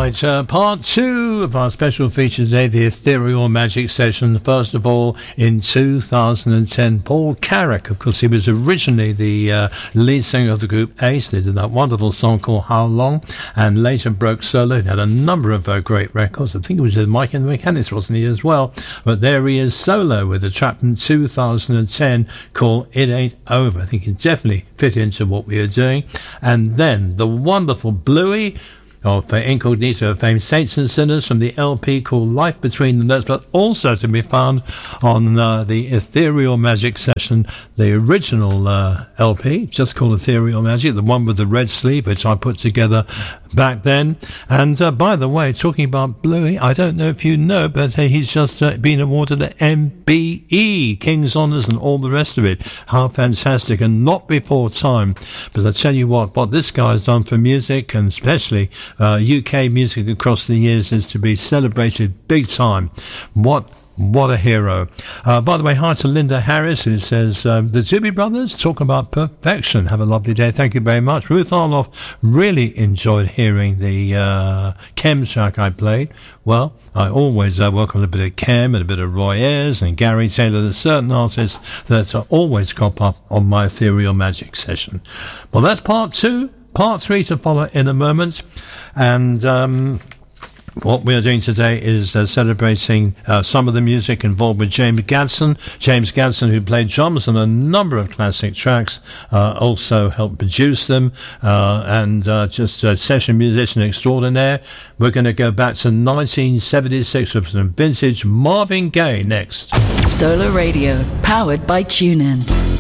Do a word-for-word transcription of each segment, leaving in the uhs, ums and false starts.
Right, uh, part two of our special feature today, the Ethereal Magic Session. First of all, in two thousand ten, Paul Carrack, of course, he was originally the uh, lead singer of the group Ace. They did that wonderful song called How Long, and later broke solo. He had a number of uh, great records. I think it was with Mike and the Mechanics, wasn't he, as well? But there he is solo with a track from two thousand ten called It Ain't Over. I think it definitely fit into what we are doing. And then the wonderful Bluey of uh, Incognito fame, Saints and Sinners, from the L P called Life Between the Notes, but also to be found on uh, the Ethereal Magic Session, the original uh, L P, just called Ethereal Magic, the one with the red sleeve, which I put together back then. And uh, by the way, talking about Bluey, I don't know if you know, but uh, he's just uh, been awarded an M B E, King's Honours and all the rest of it. How fantastic, and not before time. But I tell you what, what this guy's done for music, and especially uh, U K music across the years, is to be celebrated big time. What What a hero. Uh, by the way, hi to Linda Harris, who says, um, the Doobie Brothers talk about perfection. Have a lovely day. Thank you very much. Ruth Arloff really enjoyed hearing the uh, Kem track I played. Well, I always uh, welcome a bit of Kem and a bit of Roy Ayers and Gary Taylor. There's certain artists that uh, always crop up on my Ethereal Magic Session. Well, that's part two. Part three to follow in a moment. And Um, what we are doing today is uh, celebrating uh, some of the music involved with James Gadson. James Gadson, who played drums on a number of classic tracks, uh, also helped produce them, uh, and uh, just a session musician extraordinaire. We're going to go back to nineteen seventy-six with some vintage Marvin Gaye next. Solar Radio, powered by TuneIn.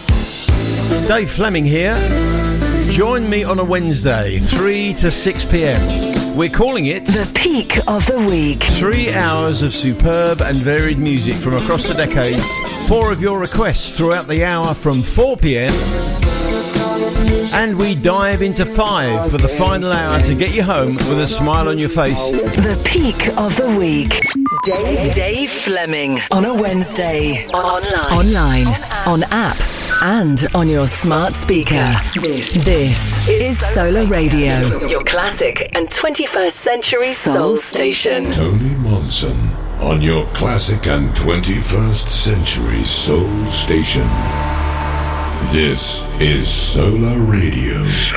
Dave Fleming here. Join me on a Wednesday, three to six p.m. We're calling it The Peak of the Week. Three hours of superb and varied music from across the decades. Four of your requests throughout the hour from four p.m. And we dive into five for the final hour to get you home with a smile on your face. The Peak of the Week. Dave, Dave Fleming on a Wednesday. Online. Online. On app. And on your smart speaker. This, this is Solar Radio, your classic and twenty-first century soul station. Tony Monson on your classic and twenty-first century soul station. This is Solar Radio.